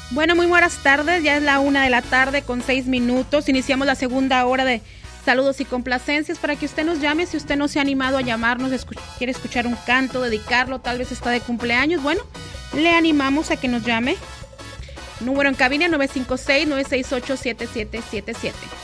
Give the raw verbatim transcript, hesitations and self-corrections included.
Bueno, muy buenas tardes, ya es la una de la tarde con seis minutos, iniciamos la segunda hora de saludos y complacencias para que usted nos llame, si usted no se ha animado a llamarnos, escu- quiere escuchar un canto, dedicarlo, tal vez está de cumpleaños, bueno, le animamos a que nos llame. Número en cabina nueve cinco seis, nueve seis ocho, siete siete siete siete.